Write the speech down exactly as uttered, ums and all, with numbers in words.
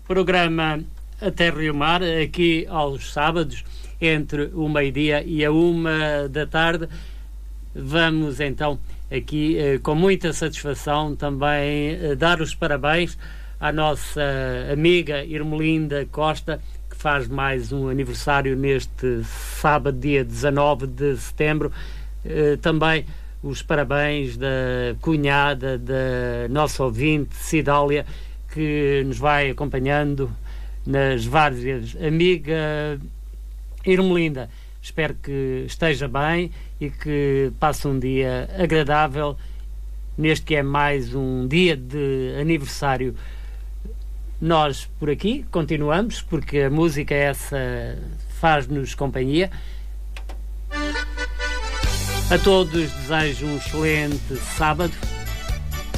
programa Até Rio Mar, aqui aos sábados, entre o meio-dia e a uma da tarde. Vamos então aqui, eh, com muita satisfação, também eh, dar os parabéns à nossa amiga Irmelinda Costa, que faz mais um aniversário neste sábado, dia dezanove de setembro. Eh, também os parabéns da cunhada da nossa ouvinte, Cidália, que nos vai acompanhando nas várias. Amiga Irmelinda, espero que esteja bem e que passe um dia agradável neste que é mais um dia de aniversário. Nós por aqui continuamos, porque a música essa faz-nos companhia. A todos desejo um excelente sábado.